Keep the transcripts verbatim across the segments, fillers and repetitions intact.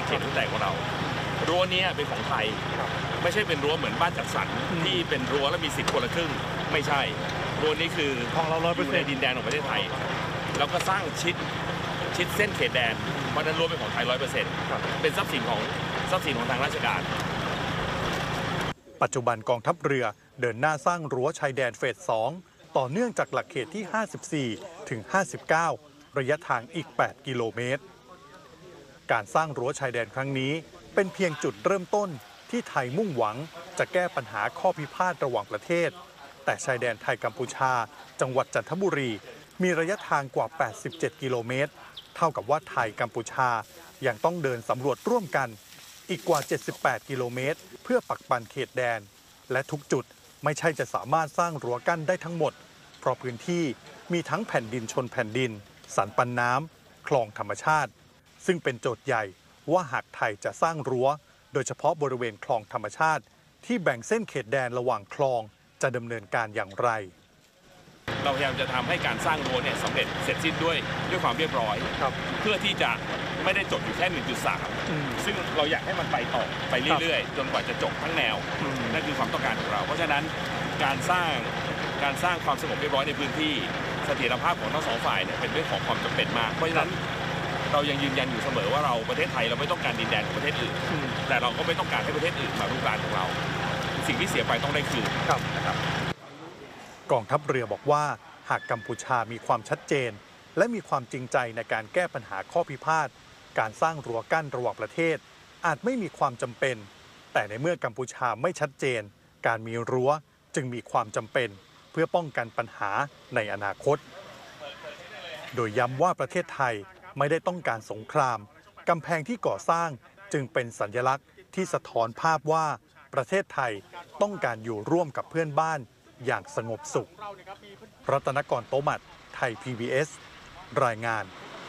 เขตแตกของเรารั้วนี้เป็นของไทยไม่ใช่เป็นรั้วเหมือนบ้านจัดสรรที่เป็นรั้วแล้วมีสิทธิ์คนละครึ่งไม่ใช่รั้วนี้คือของเราร้อยเปอร์เซ็นต์ในดินแดนของประเทศไทยแล้วก็สร้างชิดชิดเส้นเขตแดนเพราะนั้นรั้วเป็นของไทยร้อยเปอร์เซ็นต์เป็นทรัพย์สินของทรัพย์สินของทางราชการปัจจุบันกองทัพเรือเดินหน้าสร้างรั้วชายแดนเฟสสองต่อเนื่องจากหลักเขตที่ห้าสิบสี่ถึงห้าสิบเก้าระยะทางอีกแปดกิโลเมตรการสร้างรั้วชายแดนครั้งนี้เป็นเพียงจุดเริ่มต้นที่ไทยมุ่งหวังจะแก้ปัญหาข้อพิพาทระหว่างประเทศแต่ชายแดนไทยกัมพูชาจังหวัดจันทบุรีมีระยะทางกว่าแปดสิบเจ็ดกิโลเมตรเท่ากับว่าไทยกัมพูชายังต้องเดินสำรวจร่วมกันอีกกว่าเจ็ดสิบแปดกิโลเมตรเพื่อปักปันเขตแดนและทุกจุดไม่ใช่จะสามารถสร้างรั้วกั้นได้ทั้งหมดเพราะพื้นที่มีทั้งแผ่นดินชนแผ่นดินสันปันน้ำคลองธรรมชาติซึ่งเป็นโจทย์ใหญ่ว่าหากไทยจะสร้างรั้วโดยเฉพาะบริเวณคลองธรรมชาติที่แบ่งเส้นเขตแดนระหว่างคลองจะดำเนินการอย่างไรเราพยายามจะทำให้การสร้างรั้วเนี่ยสำเร็จเสร็จสิ้นด้วยด้วยความเรียบร้อยเพื่อที่จะไม่ได้จบอยู่แค่ หนึ่งจุดสาม ซึ่งเราอยากให้มันไปต่อไปเรื่อยๆจนกว่าจะจบทั้งแนวนั่นคือความต้องการของเราเพราะฉะนั้นการสร้างการสร้างความสงบเรียบร้อยในพื้นที่เสถียรภาพของทั้งสองฝ่ายเนี่ยเป็นเรื่องของความจำเป็นมากเพราะฉะนั้นเรายังยืนยันอยู่เสมอว่าเราประเทศไทยเราไม่ต้องการดินแดนของประเทศอื่นแต่เราก็ไม่ต้องการให้ประเทศอื่นมารุกรานของเราสิ่งที่เสียไปต้องได้คืนนะครับกองทัพเรือบอกว่าหากกัมพูชามีความชัดเจนและมีความจริงใจในการแก้ปัญหาข้อพิพาทการสร้างรั้วกั้นระหว่างประเทศอาจไม่มีความจำเป็นแต่ในเมื่อกัมพูชาไม่ชัดเจนการมีรั้วจึงมีความจำเป็นเพื่อป้องกันปัญหาในอนาคตโดยย้ำว่าประเทศไทยไม่ได้ต้องการสงครามกำแพงที่ก่อสร้างจึงเป็นสัญลักษณ์ที่สะท้อนภาพว่าประเทศไทยต้องการอยู่ร่วมกับเพื่อนบ้านอย่างสงบสุขรัตนกร โตมัดไทย พี บี เอส รายงาน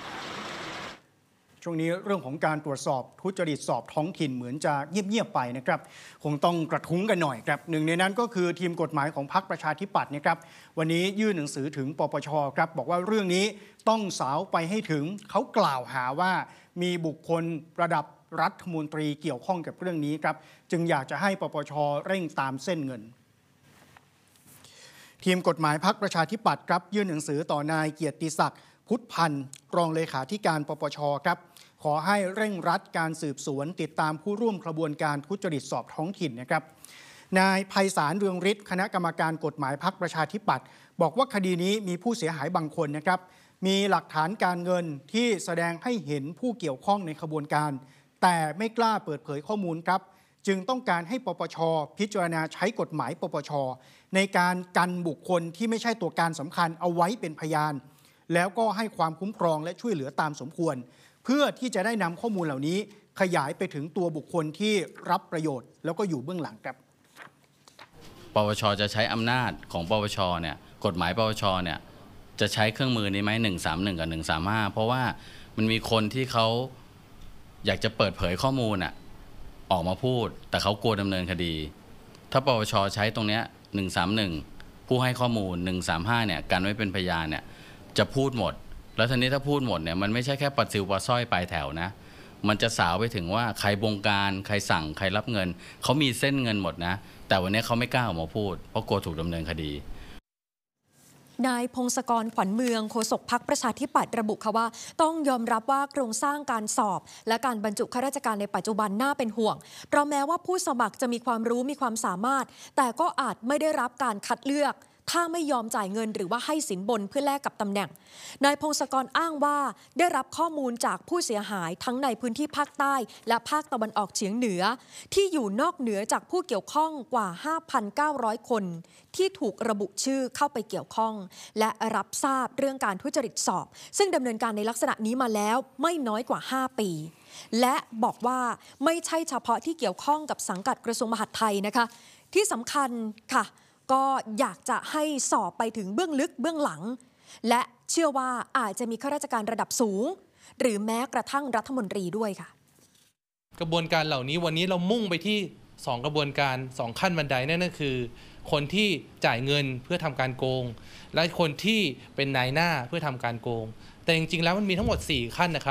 ช่วงนี้เรื่องของการตรวจสอบทุจริตสอบท้องถิ่นเหมือนจะเงียบๆไปนะครับคงต้องกระทุ้งกันหน่อยครับหนึ่งในนั้นก็คือทีมกฎหมายของพรรคประชาธิปัตย์นะครับวันนี้ยื่นหนังสือถึงปปชครับบอกว่าเรื่องนี้ต้องสาวไปให้ถึงเขากล่าวหาว่ามีบุคคลระดับรัฐมนตรีเกี่ยวข้องกับเรื่องนี้ครับจึงอยากจะให้ปปชเร่งตามเส้นเงินทีมกฎหมายพรรคประชาธิปัตย์ครับยื่นหนังสือต่อนายเกียรติศักดิ์พุทธพันธ์รองเลขาธิการปปชครับขอให้เร่งรัดการสืบสวนติดตามผู้ร่วมกระบวนการทุจริตสอบท้องถิ่นนะครับนายไพศาลเรืองฤทธิ์คณะกรรมการกฎหมายพรรคประชาธิปัตย์บอกว่าคดีนี้มีผู้เสียหายบางคนนะครับมีหลักฐานการเงินที่แสดงให้เห็นผู้เกี่ยวข้องในขบวนการแต่ไม่กล้าเปิดเผยข้อมูลครับจึงต้องการให้ปปชพิจารณาใช้กฎหมายปปชในการกันบุคคลที่ไม่ใช่ตัวการสำคัญเอาไว้เป็นพยานแล้วก็ให้ความคุ้มครองและช่วยเหลือตามสมควรเพื่อที่จะได้นำข้อมูลเหล่านี้ขยายไปถึงตัวบุคคลที่รับประโยชน์แล้วก็อยู่เบื้องหลังครับปปชจะใช้อำนาจของปปชเนี่ยกฎหมายปปชเนี่ยจะใช้เครื่องมือนี้ไหมหนึ่งสามหนึ่งกับหนึ่งสามห้าเพราะว่ามันมีคนที่เขาอยากจะเปิดเผยข้อมูลอ่ะออกมาพูดแต่เขากลัวดำเนินคดีถ้าปปชใช้ตรงเนี้ยหนึ่งสามหนึ่งผู้ให้ข้อมูลหนึ่งสามห้าเนี่ยกันไว้เป็นพยานเนี่ยจะพูดหมดแล้วทีนี้ถ้าพูดหมดเนี่ยมันไม่ใช่แค่ปลาซิวปลาสร้อยปลายแถวนะมันจะสาวไปถึงว่าใครบงการใครสั่งใครรับเงินเขามีเส้นเงินหมดนะแต่วันนี้เขาไม่กล้าออกมาพูดเพราะกลัวถูกดำเนินคดีนายพงศกรขวัญเมืองโฆษกพรรคประชาธิปัตย์ระบุค่ะว่าต้องยอมรับว่าโครงสร้างการสอบและการบรรจุข้าราชการในปัจจุบันน่าเป็นห่วงเพราะแม้ว่าผู้สมัครจะมีความรู้มีความสามารถแต่ก็อาจไม่ได้รับการคัดเลือกถ้าไม่ยอมจ่ายเงินหรือว่าให้สินบนเพื่อแลกกับตำแหน่งนายพงศกรอ้างว่าได้รับข้อมูลจากผู้เสียหายทั้งในพื้นที่ภาคใต้และภาคตะวันออกเฉียงเหนือที่อยู่นอกเหนือจากผู้เกี่ยวข้องกว่า ห้าพันเก้าร้อย คนที่ถูกระบุชื่อเข้าไปเกี่ยวข้องและรับทราบเรื่องการทุจริตสอบซึ่งดำเนินการในลักษณะนี้มาแล้วไม่น้อยกว่าห้าปีและบอกว่าไม่ใช่เฉพาะที่เกี่ยวข้องกับสังกัดกระทรวงมหาดไทยนะคะที่สำคัญค่ะก็อยากจะให้สอบไปถึงเบื้องลึกเบื้องหลังและเชื่อว่าอาจจะมีข้าราชการระดับสูงหรือแม้กระทั่งรัฐมนตรีด้วยค่ะกระบวนการเหล่านี้วันนี้เรามุ่งไปที่สองกระบวนการสองขั้นบันไดนั่นก็คือคนที่จ่ายเงินเพื่อทำการโกงและคนที่เป็นนายหน้าเพื่อทำการโกงแต่จริงๆแล้วมันมีทั้งหมดสี่ขั้นนะครับ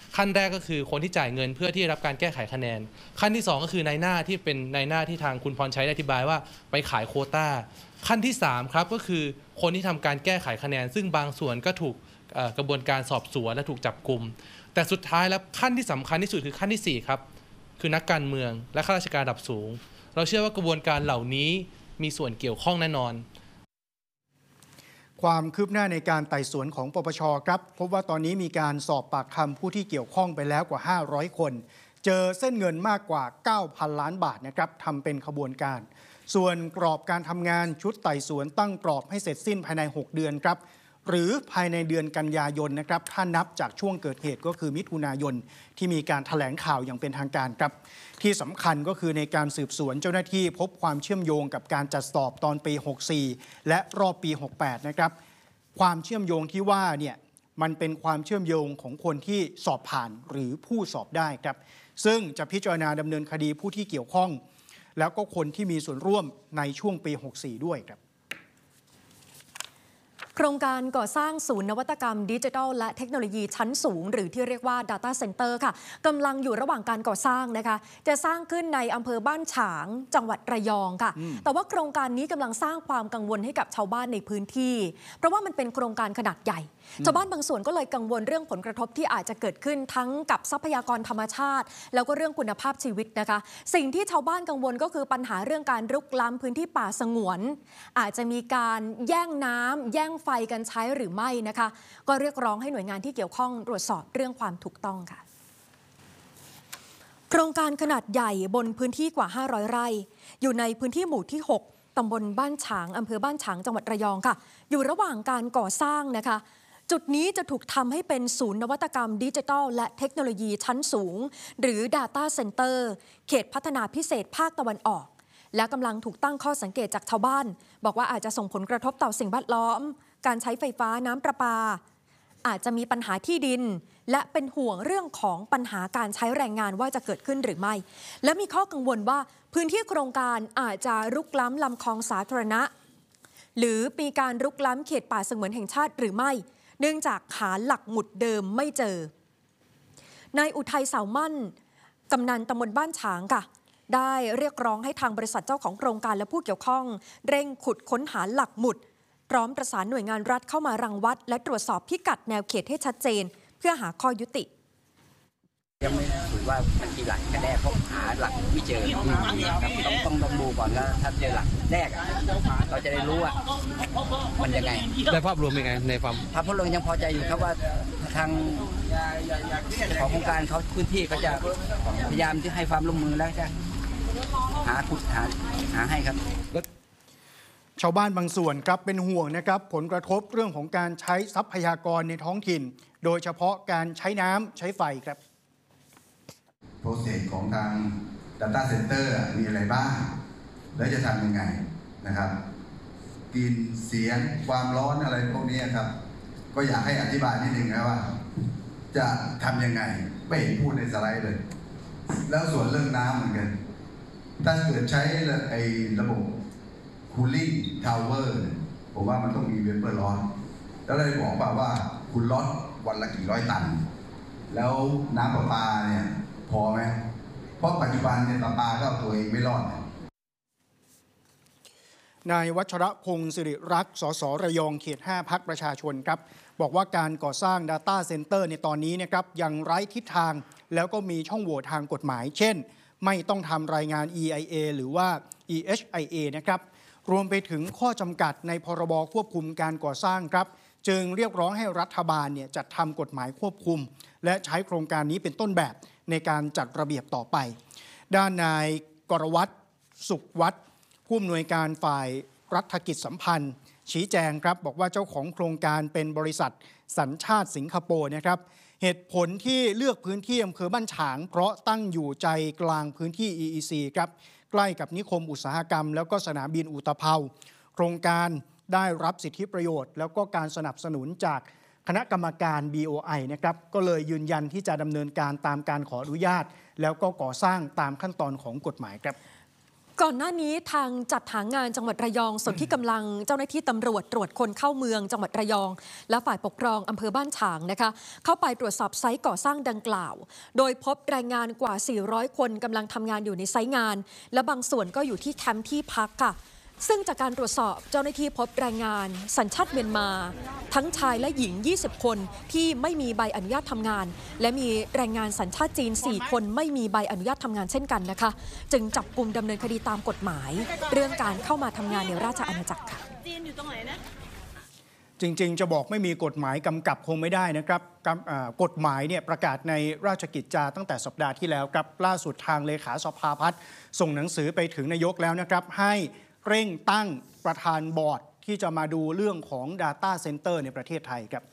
ขั้นแรกก็คือคนที่จ่ายเงินเพื่อที่รับการแก้ไขคะแนนขั้นที่สองก็คือนายหน้าที่เป็นนายหน้าที่ทางคุณพรชัยได้อธิบายว่าไปขายโควต้าขั้นที่สามครับก็คือคนที่ทำการแก้ไขคะแนนซึ่งบางส่วนก็ถูกกระบวนการสอบสวนและถูกจับกุมแต่สุดท้ายแล้วขั้นที่สำคัญที่สุดคือขั้นที่สี่ครับคือนักการเมืองและข้าราชการระดับสูงเราเชื่อว่ากระบวนการเหล่านี้มีส่วนเกี่ยวข้องแน่นอนความคืบหน้าในการไต่สวนของปปชครับพบว่าตอนนี้มีการสอบปากคำผู้ที่เกี่ยวข้องไปแล้วกว่าห้าร้อยคนเจอเส้นเงินมากกว่า เก้าพัน ล้านบาทนะครับทำเป็นขบวนการส่วนกรอบการทำงานชุดไต่สวนตั้งกรอบให้เสร็จสิ้นภายในหกเดือนครับหรือภายในเดือนกันยายนนะครับถ้านับจากช่วงเกิดเหตุก็คือมิถุนายนที่มีการแถลงข่าวอย่างเป็นทางการครับที่สำคัญก็คือในการสืบสวนเจ้าหน้าที่พบความเชื่อมโยงกับการจัดสอบตอนปีหกสี่และรอบปีหกแปดนะครับความเชื่อมโยงที่ว่าเนี่ยมันเป็นความเชื่อมโยงของคนที่สอบผ่านหรือผู้สอบได้ครับซึ่งจะพิจารณาดำเนินคดีผู้ที่เกี่ยวข้องแล้วก็คนที่มีส่วนร่วมในช่วงปีหกสี่ด้วยครับโครงการก่อสร้างศูนย์นวัตกรรมดิจิทัลและเทคโนโลยีชั้นสูงหรือที่เรียกว่า Data Center ค่ะกำลังอยู่ระหว่างการก่อสร้างนะคะจะสร้างขึ้นในอำเภอบ้านฉางจังหวัดระยองค่ะแต่ว่าโครงการนี้กำลังสร้างความกังวลให้กับชาวบ้านในพื้นที่เพราะว่ามันเป็นโครงการขนาดใหญ่ชาวบ้านบางส่วนก็เลยกังวลเรื่องผลกระทบที่อาจจะเกิดขึ้นทั้งกับทรัพยากรธรรมชาติแล้วก็เรื่องคุณภาพชีวิตนะคะสิ่งที่ชาวบ้านกังวลก็คือปัญหาเรื่องการรุกล้ำพื้นที่ป่าสงวนอาจจะมีการแย่งน้ำแย่งไฟกันใช้หรือไม่นะคะก็เรียกร้องให้หน่วยงานที่เกี่ยวข้องตรวจสอบเรื่องความถูกต้องค่ะโครงการขนาดใหญ่บนพื้นที่กว่าห้าร้อยไร่อยู่ในพื้นที่หมู่ที่หกตำบลบ้านฉางอำเภอบ้านฉางจังหวัดระยองค่ะอยู่ระหว่างการก่อสร้างนะคะจุดนี้จะถูกทำให้เป็นศูนย์นวัตกรรมดิจิทัลและเทคโนโลยีชั้นสูงหรือ Data Center เขตพัฒนาพิเศษภาคตะวันออกและกำลังถูกตั้งข้อสังเกตจากชาวบ้านบอกว่าอาจจะส่งผลกระทบต่อสิ่งแวดล้อมการใช้ไฟฟ้าน้ำประปาอาจจะมีปัญหาที่ดินและเป็นห่วงเรื่องของปัญหาการใช้แรงงานว่าจะเกิดขึ้นหรือไม่และมีข้อกังวลว่าพื้นที่โครงการอาจจะรุกล้ำลำคลองสาธารณะหรือมีการรุกล้ำเขตป่าสงวนแห่งชาติหรือไม่เนื่องจากหาหลักหมุดเดิมไม่เจอนายอุทัยเสามั่นกำนันตำบลบ้านฉางค่ะได้เรียกร้องให้ทางบริษัทเจ้าของโครงการและผู้เกี่ยวข้องเร่งขุดค้นหาหลักหมุดพร้อมประสานหน่วยงานรัฐเข้ามารังวัดและตรวจสอบพิกัดแนวเขตให้ชัดเจนเพื่อหาข้อยุติยังไม่ถือว่ามันกี่หลักกันแน่เพราะหาหลักไม่เจอต้องต้องต้องดูก่อนแล้วถ้าเจอหลักแรกเราจะได้รู้ว่ามันยังไงได้ภาพรวมยังไงในความภาพรวมยังพอใจอยู่ครับว่าทางของโครงการเขาพื้นที่เขาจะพยายามที่ให้ความร่วมมือแล้วจะหาขุดหาหาให้ครับชาวบ้านบางส่วนครับเป็นห่วงนะครับผลกระทบเรื่องของการใช้ทรัพยากรในท้องถิ่นโดยเฉพาะการใช้น้ำใช้ไฟครับโปรเซสของทาง Data Center มีอะไรบ้างและจะทำยังไงนะครับกลิ่นเสียงความร้อนอะไรพวกนี้ครับก็อยากให้อธิบายนิดนึงนะว่าจะทำยังไงไม่เห็นพูดในสไลด์เลยแล้วส่วนเรื่องน้ำเหมือนกันถ้าเกิดใช้ไอ้ระบบCooling Tower ผมว่ามันต้องมีเวเปอร์ร้อนแล้วเลยบอกป่าว่าคุณร้อนวันละกี่ร้อยตันแล้วน้ำประปาเนี่ยพอไหมเพราะปัจจุบันเนี่ยประปาก็เอาตัวเองไม่รอดนายวัชรพงศ์สิริรักษ์สสระยองเขตห้าพรรคประชาชนครับบอกว่าการก่อสร้าง Data Center ในตอนนี้นะครับยังไร้ทิศทางแล้วก็มีช่องโหว่ทางกฎหมายเช่นไม่ต้องทำรายงาน อี ไอ เอ หรือว่า อี เอช ไอ เอ นะครับรวมไปถึงข้อจำกัดในพรบควบคุมการก่อสร้างครับจึงเรียกร้องให้รัฐบาลเนี่ยจัดทำกฎหมายควบคุมและใช้โครงการนี้เป็นต้นแบบในการจัดระเบียบต่อไปด้านนายกรวัตรสุขวัฒน์ผู้อำนวยการฝ่ายรัฐกิจสัมพันธ์ชี้แจงครับบอกว่าเจ้าของโครงการเป็นบริษัทสัญชาติสิงคโปร์นะครับเหตุผลที่เลือกพื้นที่อำเภอบ้านฉางเพราะตั้งอยู่ใจกลางพื้นที่ อี อี ซี ครับใกล้กับนิคมอุตสาหกรรมแล้วก็สนามบินอุตภาวโครงการได้รับสิทธิประโยชน์แล้วก็การสนับสนุนจากคณะกรรมการ บี โอ ไอ นะครับก็เลยยืนยันที่จะดำเนินการตามการขออนุญาตแล้วก็ก่อสร้างตามขั้นตอนของกฎหมายครับก่อนหน้านี้ทางจัดหางานจังหวัดระยองส่วนที่กำลังเจ้าหน้าที่ตำรวจตรวจคนเข้าเมืองจังหวัดระยองและฝ่ายปกครองอำเภอบ้านฉางนะคะเข้าไปตรวจสอบไซต์ก่อสร้างดังกล่าวโดยพบแรงงานกว่าสี่ร้อยคนกำลังทำงานอยู่ในไซต์งานและบางส่วนก็อยู่ที่แคมป์ที่พักค่ะซึ่งจากการตรวจสอบเจ้าหน้าที่พบแรงงานสัญชาติเมียนมาทั้งชายและหญิงยี่สิบคนที่ไม่มีใบอนุญาตทำงานและมีแรงงานสัญชาติจีนสี่คนไม่มีใบอนุญาตทำงานเช่นกันนะคะจึงจับกุมดำเนินคดีตามกฎหมายเรื่องการเข้ามาทำงานในราชอาณาจักรค่ะจีนอยู่ตรงไหนนะจริงๆจะบอกไม่มีกฎหมายกำกับคงไม่ได้นะครับกฎหมายเนี่ยประกาศในราชกิจจาตั้งแต่สัปดาห์ที่แล้วครับล่าสุดทางเลขาสภาพัฒน์ส่งหนังสือไปถึงนายกแล้วนะครับให้เร่งตั้งประธานบอร์ดที่จะมาดูเรื่องของ Data Center ในประเทศไทยครับ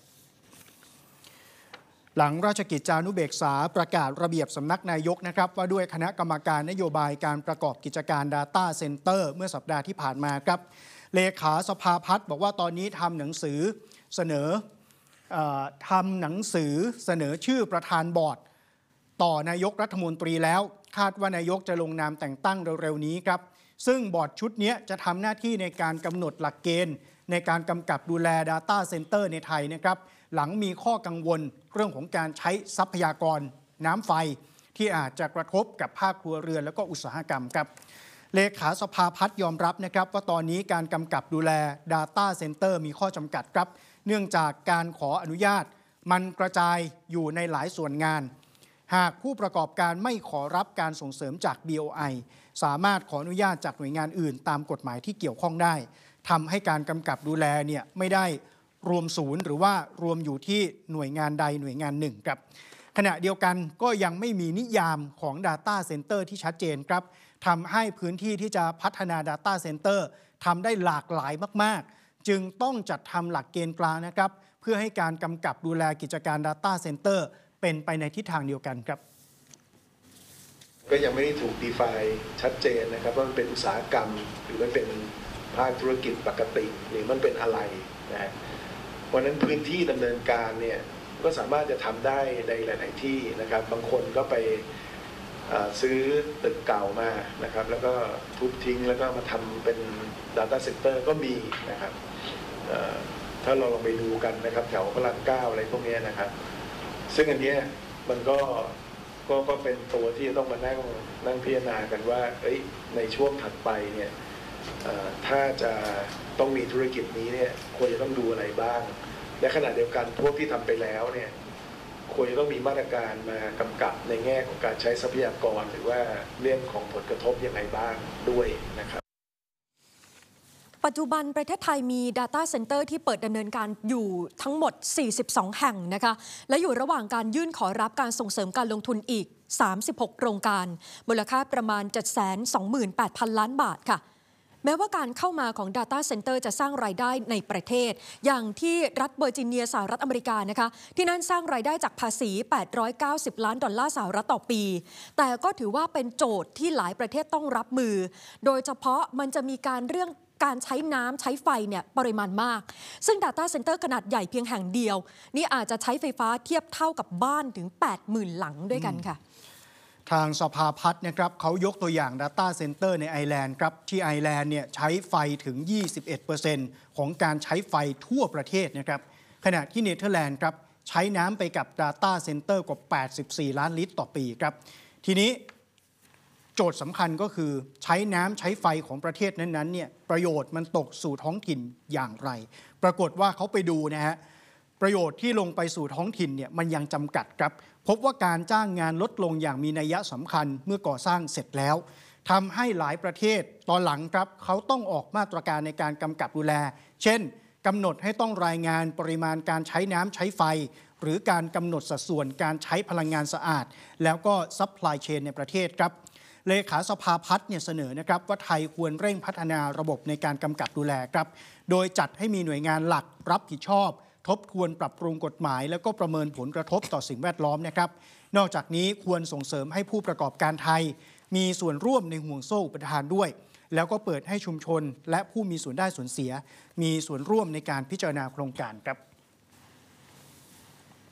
หลังราชกิจจานุเบกษาประกาศระเบียบสำนักนายกนะครับว่าด้วยคณะกรรมการนโยบายการประกอบกิจการ Data Center เมื่อสัปดาห์ที่ผ่านมาครับเลขาสภาพัฒน์บอกว่าตอนนี้ทำหนังสือเสนอเอ่อทำหนังสือเสนอชื่อประธานบอร์ดต่อนายกรัฐมนตรีแล้วคาดว่านายกจะลงนามแต่งตั้งเร็วๆนี้ครับซึ่งบอร์ดชุดนี้จะทำหน้าที่ในการกำหนดหลักเกณฑ์ในการกำกับดูแล Data Center ในไทยนะครับหลังมีข้อกังวลเรื่องของการใช้ทรัพยากรน้ำไฟที่อาจจะกระทบกับภาคครัวเรือนและก็อุตสาหกรรมครับเลขาสภาพัฒน์ยอมรับนะครับว่าตอนนี้การกำกับดูแล Data Center มีข้อจำกัดครับเนื่องจากการขออนุญาตมันกระจายอยู่ในหลายส่วนงานหากผู้ประกอบการไม่ขอรับการส่งเสริมจาก บี โอ ไอ สามารถขออนุญาตจากหน่วยงานอื่นตามกฎหมายที่เกี่ยวข้องได้ทำให้การกำกับดูแลเนี่ยไม่ได้รวมศูนย์หรือว่ารวมอยู่ที่หน่วยงานใดหน่วยงานหนึ่งครับขณะเดียวกันก็ยังไม่มีนิยามของ Data Center ที่ชัดเจนครับทำให้พื้นที่ที่จะพัฒนา Data Center ทำได้หลากหลายมากๆจึงต้องจัดทำหลักเกณฑ์กลางนะครับเพื่อให้การกำกับดูแลกิจการ Data Center เป็นไปในทิศทางเดียวกันครับก็ยังไม่ได้ถูก define ชัดเจนนะครับว่ามันเป็นอุตสาหกรรมหรือมันเป็นภาคธุรกิจปกติหรือมันเป็นอะไรนะเพราะนั้นพื้นที่ดำเนินการเนี่ยก็สามารถจะทำได้ในหลายๆที่นะครับบางคนก็ไปซื้อตึกเก่ามานะครับแล้วก็ทุบทิ้งแล้วก็มาทำเป็น Data Center ก็มีนะครับถ้าเราลองไปดูกันนะครับแถวพระรามเก้าอะไรพวกนี้นะครับซึ่งอันนี้มันก็ก็ก็เป็นตัวที่จะต้องมานั่งนั่งพิจารณากันว่าเอ้ยในช่วงถัดไปเนี่ยถ้าจะต้องมีธุรกิจนี้เนี่ยควรจะต้องดูอะไรบ้างและขณะเดียวกันพวกที่ทำไปแล้วเนี่ยควรจะต้องมีมาตรการมากำกับในแง่ของการใช้ทรัพยากรหรือว่าเรื่องของผลกระทบยังไงบ้างด้วยนะครับปัจจุบันประเทศไทยมี Data Center ที่เปิดดำเนินการอยู่ทั้งหมดสี่สิบสองแห่งนะคะและอยู่ระหว่างการยื่นขอรับการส่งเสริมการลงทุนอีกสามสิบหกโครงการมูลค่าประมาณ เจ็ดแสนสองหมื่นแปดพัน ล้านบาทค่ะแม้ว่าการเข้ามาของ Data Center จะสร้างรายได้ในประเทศอย่างที่รัฐเวอร์จิเนียสหรัฐอเมริกานะคะที่นั่นสร้างรายได้จากภาษีแปดร้อยเก้าสิบล้านดอลลาร์สหรัฐต่อปีแต่ก็ถือว่าเป็นโจทย์ที่หลายประเทศต้องรับมือโดยเฉพาะมันจะมีการเรื่องการใช้น้ำใช้ไฟเนี่ยปริมาณมากซึ่ง Data Center ขนาดใหญ่เพียงแห่งเดียวนี่อาจจะใช้ไฟฟ้าเทียบเท่ากับบ้านถึง แปดหมื่น หลังด้วยกันค่ะทางสภาพัฒน์นะครับเขายกตัวอย่าง Data Center ในไอร์แลนด์ครับที่ไอร์แลนด์เนี่ยใช้ไฟถึง ยี่สิบเอ็ดเปอร์เซ็นต์ ของการใช้ไฟทั่วประเทศนะครับขณะที่เนเธอร์แลนด์ครับใช้น้ำไปกับ Data Center กว่าแปดสิบสี่ล้านลิตรต่อปีครับทีนี้โจทย์สำคัญก็คือใช้น้ำใช้ไฟของประเทศนั้นๆเนี่ยประโยชน์มันตกสู่ท้องถิ่นอย่างไรปรากฏว่าเขาไปดูนะฮะประโยชน์ที่ลงไปสู่ท้องถิ่นเนี่ยมันยังจำกัดครับพบว่าการจ้างงานลดลงอย่างมีนัยสำคัญเมื่อก่อสร้างเสร็จแล้วทำให้หลายประเทศตอนหลังครับเขาต้องออกมาตรการในการกำกับดูแลเช่นกำหนดให้ต้องรายงานปริมาณการใช้น้ำใช้ไฟหรือการกำหนดสัดส่วนการใช้พลังงานสะอาดแล้วก็ซัพพลายเชนในประเทศครับเลขาสภาพัฒน์เนี่ยเสนอนะครับว่าไทยควรเร่งพัฒนาระบบในการกำกับดูแลครับโดยจัดให้มีหน่วยงานหลักรับผิดชอบทบทวนปรับปรุงกฎหมายแล้วก็ประเมินผลกระทบต่อสิ่งแวดล้อมนะครับนอกจากนี้ควรส่งเสริมให้ผู้ประกอบการไทยมีส่วนร่วมในห่วงโซ่อุปทานด้วยแล้วก็เปิดให้ชุมชนและผู้มีส่วนได้ส่วนเสียมีส่วนร่วมในการพิจารณาโครงการครับ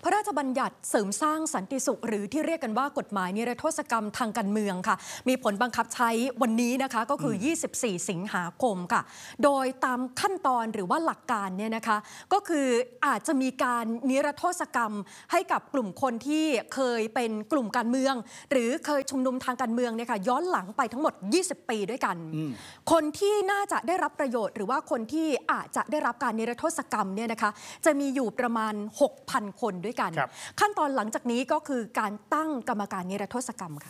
พระราชบัญญัติเสริมสร้างสันติสุขหรือที่เรียกกันว่ากฎหมายนิรโทษกรรมทางการเมืองค่ะมีผลบังคับใช้วันนี้นะคะก็คือยี่สิบสี่สิงหาคมค่ะโดยตามขั้นตอนหรือว่าหลักการเนี่ยนะคะก็คืออาจจะมีการนิรโทษกรรมให้กับกลุ่มคนที่เคยเป็นกลุ่มการเมืองหรือเคยชุมนุมทางการเมืองเนี่ยค่ะย้อนหลังไปทั้งหมดยี่สิบปีด้วยกันคนที่น่าจะได้รับประโยชน์หรือว่าคนที่อาจจะได้รับการนิรโทษกรรมเนี่ยนะคะจะมีอยู่ประมาณ หกพัน คนด้วยกันขั้นตอนหลังจากนี้ก็คือการตั้งกรรมการนิรโทษกรรมค่ะ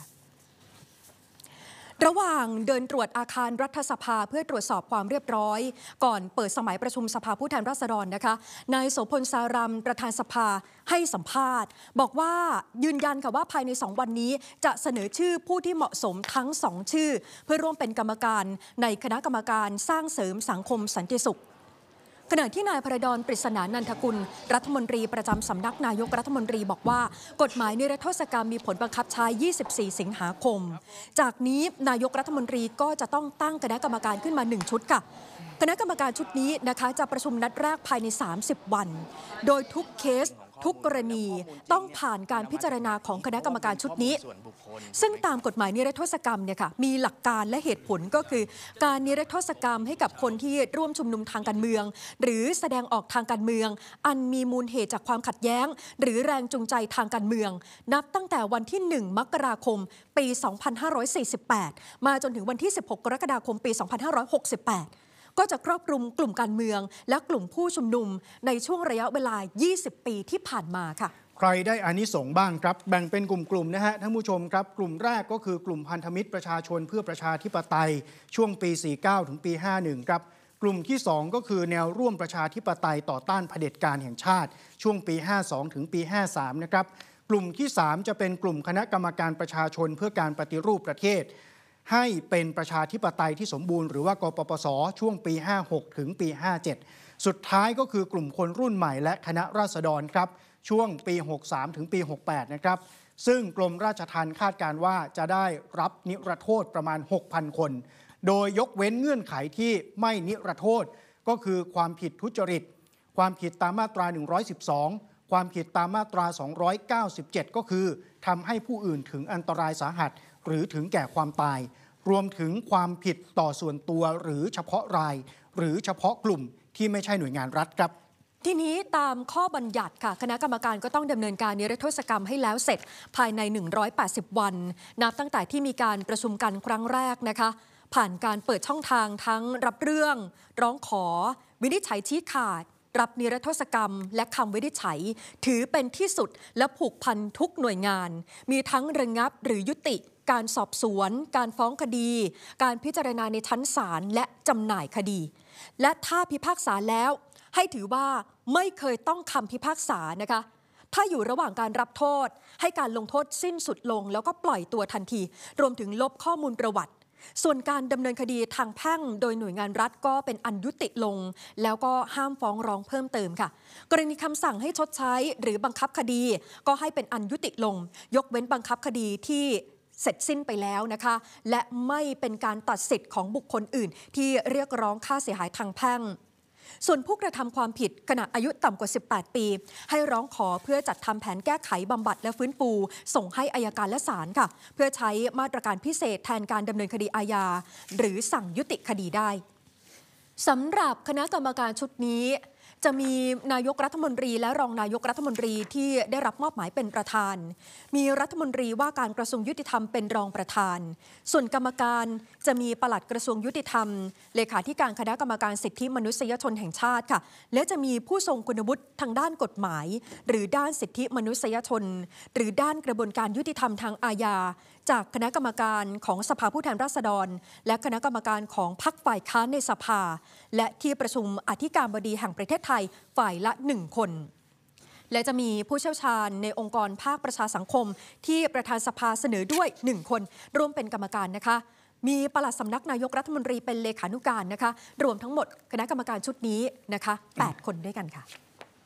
ระหว่างเดินตรวจอาคารรัฐสภาเพื่อตรวจสอบความเรียบร้อยก่อนเปิดสมัยประชุมสภาผู้แทนราษฎรนะคะนายโสพลสารัมประธานสภาให้สัมภาษณ์บอกว่ายืนยันค่ะว่าภายในสองวันนี้จะเสนอชื่อผู้ที่เหมาะสมทั้งสองชื่อเพื่อร่วมเป็นกรรมการในคณะกรรมการสร้างเสริมสังคมสันติสุขขณะที่นายพระดอนปริศนานันทกุลรัฐมนตรีประจำสำนักนายกรัฐมนตรีบอกว่ากฎหมายนิรโทษกรรมมีผลบังคับใช้ยี่สิบสี่สิงหาคมจากนี้นายกรัฐมนตรีก็จะต้องตั้งคณะกรรมการขึ้นมาหนึ่งชุดค่ะคณะกรรมการชุดนี้นะคะจะประชุมนัดแรกภายในสามสิบวันโดยทุกเคสทุกกรณีต้องผ่านการพิจารณาของคณะกรรมการชุดนี้ซึ่งตามกฎหมายนิรโทษกรรมเนี่ยค่ะมีหลักการและเหตุผลก็คือการนิรโทษกรรมให้กับคนที่ร่วมชุมนุมทางการเมืองหรือแสดงออกทางการเมืองอันมีมูลเหตุจากความขัดแย้งหรือแรงจูงใจทางการเมืองนับตั้งแต่วันที่หนึ่งมกราคมปีสองพันห้าร้อยสี่สิบแปดมาจนถึงวันที่สิบหกกรกฎาคมปีสองพันห้าร้อยหกสิบแปดก็จะครอบคลุมกลุ่มการเมืองและกลุ่มผู้ชุมนุมในช่วงระยะเวลายี่สิบปีที่ผ่านมาค่ะใครได้อานิสงส์บ้างครับแบ่งเป็นกลุ่มๆนะฮะท่านผู้ชมครับกลุ่มแรกก็คือกลุ่มพันธมิตรประชาชนเพื่อประชาธิปไตยช่วงปีสี่สิบเก้าถึงปีห้าสิบเอ็ดครับกลุ่มที่สองก็คือแนวร่วมประชาธิปไตยต่อต้านเผด็จการแห่งชาติช่วงปีห้าสิบสองถึงปีห้าสิบสามนะครับกลุ่มที่สามจะเป็นกลุ่มคณะกรรมการประชาชนเพื่อการปฏิรูปประเทศให้เป็นประชาธิปไตยที่สมบูรณ์หรือว่ากปปสช่วงปีห้าสิบหกถึงปีห้าสิบเจ็ดสุดท้ายก็คือกลุ่มคนรุ่นใหม่และคณะราษฎรครับช่วงปีหกสิบสามถึงปีหกสิบแปดนะครับซึ่งกรมราชทัณฑ์คาดการณ์ว่าจะได้รับนิรโทษประมาณ หกพัน คนโดยยกเว้นเงื่อนไขที่ไม่นิรโทษก็คือความผิดทุจริตความผิดตามมาตราหนึ่งร้อยสิบสองความผิดตามมาตราสองร้อยเก้าสิบเจ็ดก็คือทำให้ผู้อื่นถึงอันตรายสาหัสหรือถึงแก่ความตายรวมถึงความผิดต่อส่วนตัวหรือเฉพาะรายหรือเฉพาะกลุ่มที่ไม่ใช่หน่วยงานรัฐครับทีนี้ตามข้อบัญญัติค่ะคณะกรรมการก็ต้องดำเนินการนิรโทษกรรมให้แล้วเสร็จภายในหนึ่งร้อยแปดสิบวันนับตั้งแต่ที่มีการประชุมกันครั้งแรกนะคะผ่านการเปิดช่องทางทั้งรับเรื่องร้องขอวินิจฉัยชี้ขาดรับนิรโทษกรรมและคำวินิจฉัยถือเป็นที่สุดและผูกพันทุกหน่วยงานมีทั้งระงับหรือยุติการสอบสวนการฟ้องคดีการพิจารณาในชั้นศาลและจำหน่ายคดีและถ้าพิพากษาแล้วให้ถือว่าไม่เคยต้องคำพิพากษานะคะถ้าอยู่ระหว่างการรับโทษให้การลงโทษสิ้นสุดลงแล้วก็ปล่อยตัวทันทีรวมถึงลบข้อมูลประวัติส่วนการดำเนินคดีทางแพ่งโดยหน่วยงานรัฐก็เป็นอันยุติลงแล้วก็ห้ามฟ้องร้องเพิ่มเติมค่ะกรณีคำสั่งให้ชดใช้หรือบังคับคดีก็ให้เป็นอันยุติลงยกเว้นบังคับคดีที่เสร็จสิ้นไปแล้วนะคะและไม่เป็นการตัดสิทธิ์ของบุคคลอื่นที่เรียกร้องค่าเสียหายทางแพ่งส่วนผู้กระทำความผิดขณะอายุต่ำกว่าสิบแปดปีให้ร้องขอเพื่อจัดทำแผนแก้ไขบำบัดและฟื้นฟูส่งให้อัยการและศาลค่ะเพื่อใช้มาตรการพิเศษแทนการดำเนินคดีอาญาหรือสั่งยุติคดีได้สำหรับคณะกรรมการชุดนี้จะมีนายกรัฐมนตรีและรองนายกรัฐมนตรีที่ได้รับมอบหมายเป็นประธานมีรัฐมนตรีว่าการกระทรวงยุติธรรมเป็นรองประธานส่วนกรรมการจะมีปลัดกระทรวงยุติธรรมเลขาธิการคณะกรรมการสิทธิมนุษยชนแห่งชาติค่ะและจะมีผู้ทรงคุณวุฒิทางด้านกฎหมายหรือด้านสิทธิมนุษยชนหรือด้านกระบวนการยุติธรรมทางอาญาจากคณะกรรมการของสภาผู้แทนราษฎรและคณะกรรมการของพรรคฝ่ายค้านในสภาและที่ประชุมอธิการบดีแห่งประเทศไทยฝ่ายละหนึ่งคนและจะมีผู้เชี่ยวชาญในองค์กรภาคประชาสังคมที่ประธานสภาเสนอด้วยหนึ่งคนร่วมเป็นกรรมการนะคะมีปลัดสำนักนายกรัฐมนตรีเป็นเลขานุการนะคะรวมทั้งหมดคณะกรรมการชุดนี้นะคะแปดคนด้วยกันค่ะ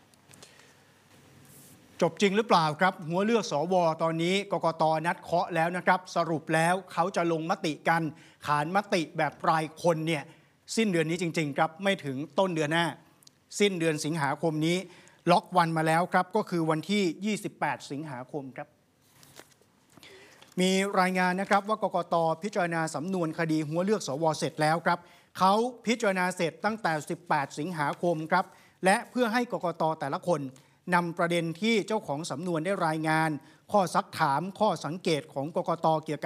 จบจริงหรือเปล่าครับหัวเลือกสวตอนนี้กกต.นัดเคาะแล้วนะครับสรุปแล้วเขาจะลงมติกันขานมติแบบรายคนเนี่ยสิ้นเดือนนี้จริงๆครับไม่ถึงต้นเดือนหน้าสิ้นเดือนสิงหาคมนี้ล็อกวันมาแล้วครับก็คือวันที่ ยี่สิบแปด สิงหาคมครับมีรายงานนะครับว่ากกต.พิจารณาสำนวนคดีหัวเลือกสวเสร็จแล้วครับเขาพิจารณาเสร็จตั้งแต่ สิบแปด สิงหาคมครับและเพื่อให้กกต.แต่ละคนนำประเด็นที่เจ้าของสำนวนได้รายงานข้อซักถามข้อสังเกตของกกต.เกี่ยวกับ